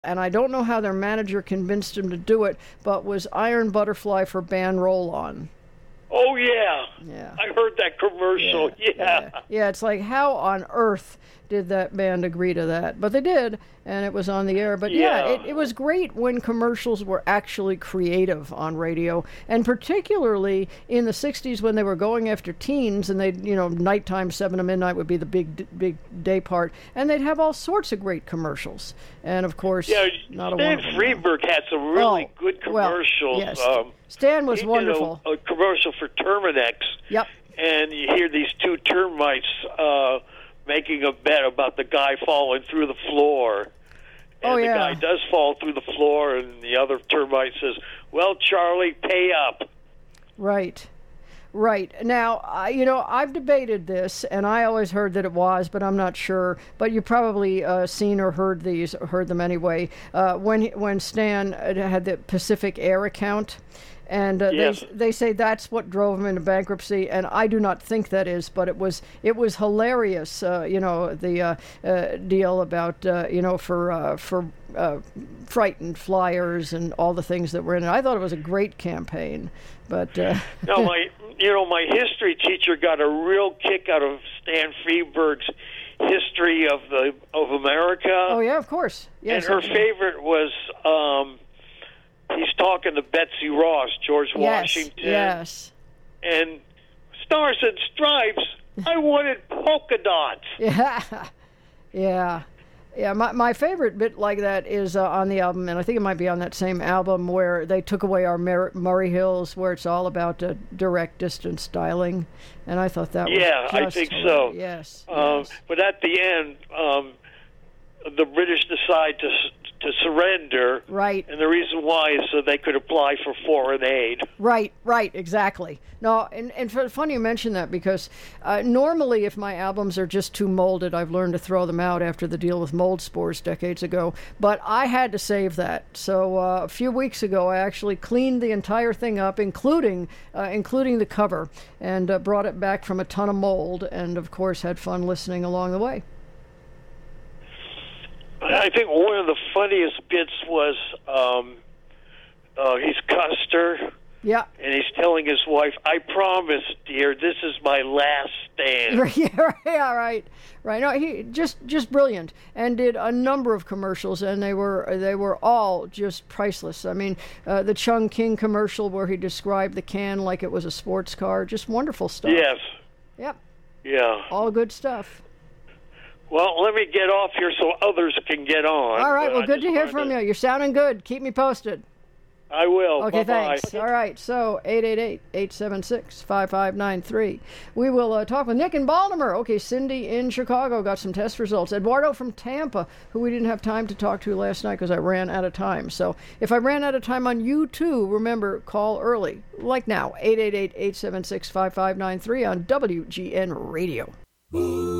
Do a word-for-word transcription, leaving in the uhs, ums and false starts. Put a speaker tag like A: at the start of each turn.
A: and I don't know how their manager convinced him to do it, but was Iron Butterfly for band Roll-On.
B: Oh, yeah.
A: Yeah.
B: I heard that commercial. Yeah.
A: Yeah. yeah. Yeah, it's like, how on earth did that band agree to that? But they did, and it was on the air. But yeah,
B: Yeah.
A: it, it was great when commercials were actually creative on radio, and particularly in the sixties when they were going after teens, and they'd, you know, nighttime, seven to midnight would be the big, big day part, and they'd have all sorts of great commercials. And of course,
B: Yeah,
A: not a
B: Stan
A: one of them, no.
B: Freeberg had some really
A: Oh,
B: good
A: well,
B: commercials.
A: yes.
B: Um,
A: Stan was
B: he
A: wonderful.
B: did a, a commercial for Terminex.
A: Yep.
B: And you hear these two termites uh, making a bet about the guy falling through the floor. And
A: Oh,
B: the
A: yeah.
B: guy does fall through the floor, and the other termite says, "Well, Charlie, pay up."
A: Right. Right. Now, I, you know, I've debated this, and I always heard that it was, but I'm not sure. But you probably uh, seen or heard these, or heard them anyway. Uh, when he, when Stan had the Pacific Air account, and uh,
B: Yes.
A: they they say that's what drove him into bankruptcy, and I do not think that is, but it was it was hilarious. Uh, you know, the uh, uh, deal about uh, you know for uh, for uh, frightened flyers and all the things that were in it. I thought it was a great campaign, but uh,
B: Now, my you know my history teacher got a real kick out of Stan Freberg's history of the of America.
A: oh yeah, of course, yes.
B: and her favorite was um, he's talking to Betsy Ross, George
A: yes,
B: Washington,
A: yes.
B: and Stars and Stripes. I wanted polka dots.
A: Yeah, yeah, yeah. My my favorite bit like that is uh, on the album, and I think it might be on that same album where they took away our Mer- Murray Hills, where it's all about uh, direct distance dialing, and I thought that
B: Yeah,
A: was
B: I
A: just
B: think
A: hilarious.
B: so.
A: Yes,
B: Um,
A: yes.
B: But at the end, um, the British decide to s- to surrender,
A: Right.
B: and the reason why is so they could apply for foreign aid.
A: Right, right, exactly. No, and, and f- funny you mention that because uh, normally if my albums are just too molded, I've learned to throw them out after the deal with mold spores decades ago. But I had to save that. So uh, a few weeks ago, I actually cleaned the entire thing up, including uh, including the cover, and uh, brought it back from a ton of mold, and of course had fun listening along the way.
B: I think one of the funniest bits was um, uh, he's Custer,
A: Yeah.
B: and he's telling his wife, "I promise, dear, this is my last stand."
A: yeah, yeah, right, right. No, he just just brilliant, and did a number of commercials, and they were they were all just priceless. I mean, uh, the Chung King commercial where he described the can like it was a sports car, just wonderful stuff.
B: Yes.
A: Yep,
B: Yeah.
A: all good stuff.
B: Well, let me get off here so others can get on.
A: All right,
B: but
A: well,
B: I
A: good
B: just
A: to hear
B: wanted
A: from you. You're sounding good. Keep me posted.
B: I will.
A: Okay,
B: Bye-bye.
A: thanks. All right, so eight eight eight, eight seven six, five five nine three. We will uh, talk with Nick in Baltimore. Okay, Cindy in Chicago got some test results. Eduardo from Tampa, who we didn't have time to talk to last night because I ran out of time. So if I ran out of time on you too, remember, call early, like now, eight eight eight, eight seven six, five five nine three on W G N Radio.